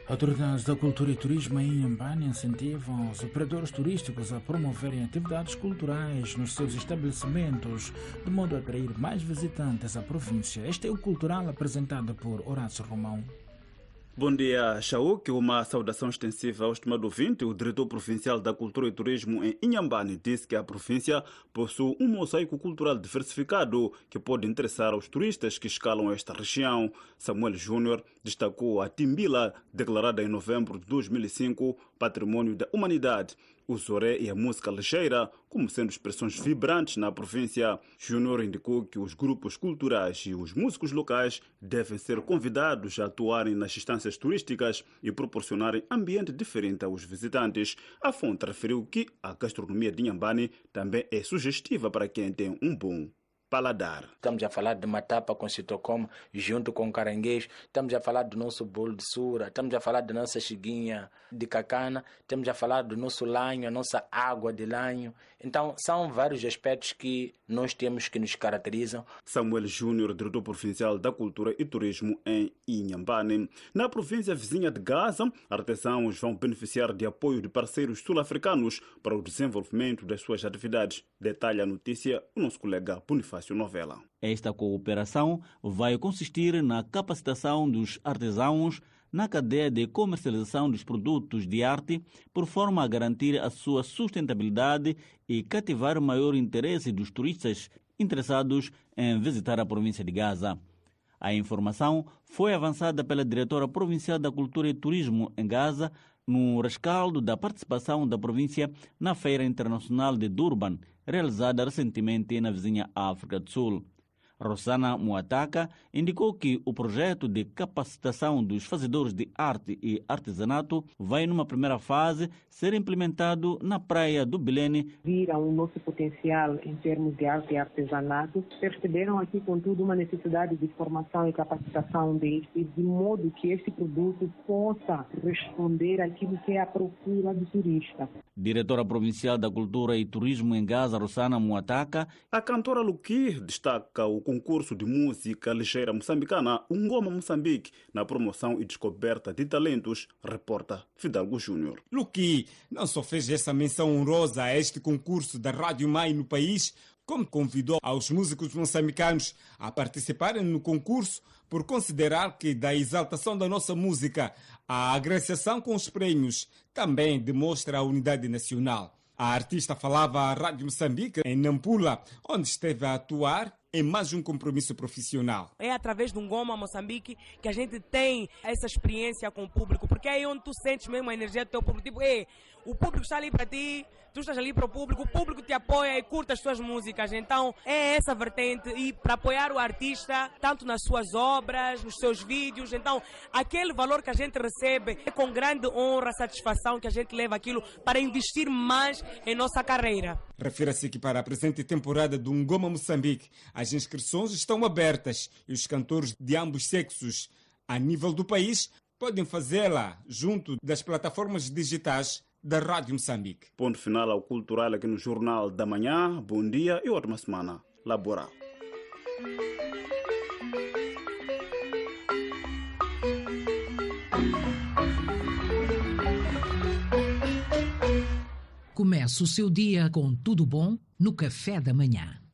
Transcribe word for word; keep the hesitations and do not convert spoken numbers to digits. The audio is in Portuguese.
Autoridades da Cultura e Turismo em Inhambane incentivam os operadores turísticos a promoverem atividades culturais nos seus estabelecimentos, de modo a atrair mais visitantes à província. Este é o Cultural apresentado por Horácio Romão. Bom dia, Chauk. Uma saudação extensiva ao estimado ouvinte. O diretor provincial da Cultura e Turismo em Inhambane disse que a província possui um mosaico cultural diversificado que pode interessar aos turistas que escalam esta região. Samuel Júnior destacou a Timbila, declarada em novembro de dois mil e cinco Patrimônio da Humanidade, o Zoré e a música ligeira como sendo expressões vibrantes na província. Júnior indicou que os grupos culturais e os músicos locais devem ser convidados a atuarem nas instâncias turísticas e proporcionarem ambiente diferente aos visitantes. A fonte referiu que a gastronomia de Inhambane também é sugestiva para quem tem um bom paladar. Estamos a falar de matapa com citocoma junto com caranguejo, estamos a falar do nosso bolo de sura, estamos a falar da nossa chiguinha de cacana, estamos a falar do nosso lanho, a nossa água de lanho. Então são vários aspectos que nós temos que nos caracterizam. Samuel Júnior, diretor provincial da Cultura e Turismo em Inhambane. Na província vizinha de Gaza, artesãos vão beneficiar de apoio de parceiros sul-africanos para o desenvolvimento das suas atividades. Detalha a notícia o nosso colega Bonifácio Novela. Esta cooperação vai consistir na capacitação dos artesãos na cadeia de comercialização dos produtos de arte, por forma a garantir a sua sustentabilidade e cativar o maior interesse dos turistas interessados em visitar a província de Gaza. A informação foi avançada pela diretora provincial da Cultura e Turismo em Gaza, no rescaldo da participação da província na Feira Internacional de Durban, realizada recentemente na vizinha África do Sul. Rosana Muataka indicou que o projeto de capacitação dos fazedores de arte e artesanato vai, numa primeira fase, ser implementado na praia do Bilene. Viram o nosso potencial em termos de arte e artesanato, perceberam aqui, contudo, uma necessidade de formação e capacitação destes, de modo que este produto possa responder àquilo que é a procura do turista. Diretora provincial da Cultura e Turismo em Gaza, Rosana Muataka. A cantora Luki destaca o concurso de música ligeira moçambicana Ngoma Moçambique na promoção e descoberta de talentos, reporta Fidalgo Júnior. Luki não só fez essa menção honrosa a este concurso da Rádio Mai no país, como convidou aos músicos moçambicanos a participarem no concurso por considerar que da exaltação da nossa música a agraciação com os prêmios também demonstra a unidade nacional. A artista falava à Rádio Moçambique em Nampula, onde esteve a atuar em mais um compromisso profissional. É através do Ngoma Moçambique que a gente tem essa experiência com o público, porque é aí onde tu sentes mesmo a energia do teu público. Tipo, ei, o público está ali para ti, tu estás ali para o público, o público te apoia e curta as tuas músicas. Então é essa vertente, e para apoiar o artista, tanto nas suas obras, nos seus vídeos. Então aquele valor que a gente recebe é com grande honra, satisfação que a gente leva aquilo para investir mais em nossa carreira. Refira-se que para a presente temporada do Ngoma Moçambique, as inscrições estão abertas e os cantores de ambos sexos a nível do país podem fazê-la junto das plataformas digitais da Rádio Moçambique. Ponto final ao Cultural aqui no Jornal da Manhã. Bom dia e ótima semana laboral. Comece o seu dia com tudo bom no Café da Manhã.